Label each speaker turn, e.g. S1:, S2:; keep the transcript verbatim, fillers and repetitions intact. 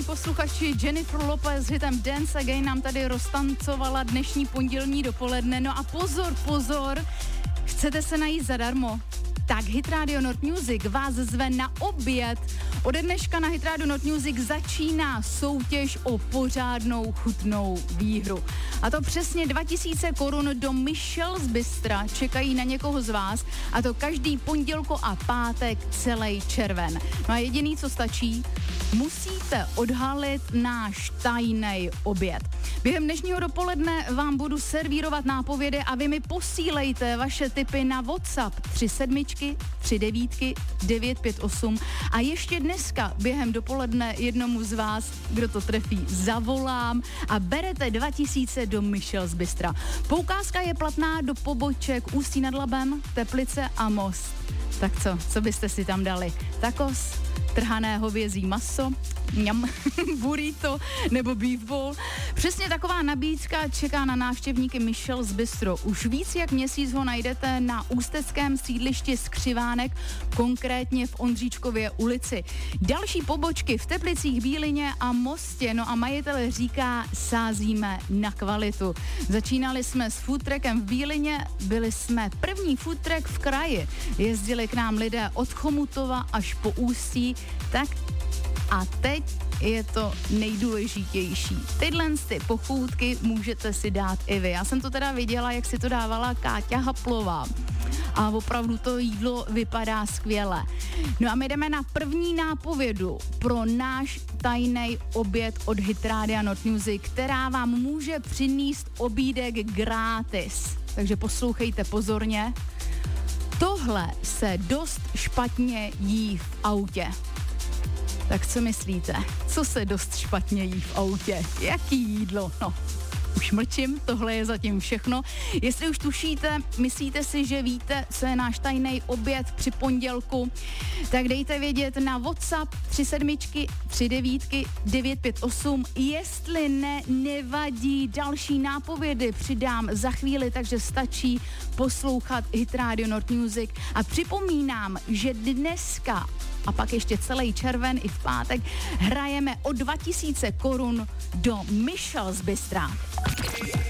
S1: milí posluchači, Jennifer Lopez s hitem Dance Again nám tady roztancovala dnešní pondělní dopoledne. No a pozor, pozor, chcete se najít zadarmo? Tak Hit Radio Nord Music vás zve na oběd. Ode dneška na Hit Radio Nord Music začíná soutěž o pořádnou chutnou výhru. A to přesně dva tisíce korun do Michel's Bystra čekají na někoho z vás, a to každý pondělko a pátek celý červen. No a jediný, co stačí, musíte odhalit náš tajný oběd. Během dnešního dopoledne vám budu servírovat nápovědy a vy mi posílejte vaše tipy na WhatsApp tři sedmičky, tři devítky, devět pět osm a ještě dneska během dopoledne jednomu z vás, kdo to trefí, zavolám a berete dva tisíce do Michel's Bystra. Poukázka je platná do poboček Ústí nad Labem, Teplice a Most. Tak co, co byste si tam dali? Tacos, trhané hovězí maso, mňam, burrito nebo beef bowl. Přesně taková nabídka čeká na návštěvníky Michel's Bistro. Už víc jak měsíc ho najdete na ústeckém sídlišti Skřivánek, konkrétně v Ondříčkově ulici. Další pobočky v Teplicích, Bílině a Mostě. No a majitel říká, sázíme na kvalitu. Začínali jsme s foodtruckem v Bílině, byli jsme první foodtruck v kraji. Jezdili k nám lidé od Chomutova až po Ústí, tak a teď je to nejdůležitější. Tyhle ty pochůtky můžete si dát i vy. Já jsem to teda viděla, jak si to dávala Káťa Haplová. A opravdu to jídlo vypadá skvěle. No a my jdeme na první nápovědu pro náš tajný oběd od Hit Rádia Nord Music, která vám může přinést obídek gratis. Takže poslouchejte pozorně. Tohle se dost špatně jí v autě. Tak co myslíte? Co se dost špatně jí v autě? Jaký jídlo? No, už mlčím, tohle je zatím všechno. Jestli už tušíte, myslíte si, že víte, co je náš tajný oběd při pondělku, tak dejte vědět na WhatsApp tři sedmičky, tři devítky, devět pět osm. Jestli ne, nevadí, další nápovědy přidám za chvíli, takže stačí poslouchat Hit Radio Nord Music. A připomínám, že dneska a pak ještě celý červen i v pátek hrajeme o dva tisíce korun do Michel's Bystra.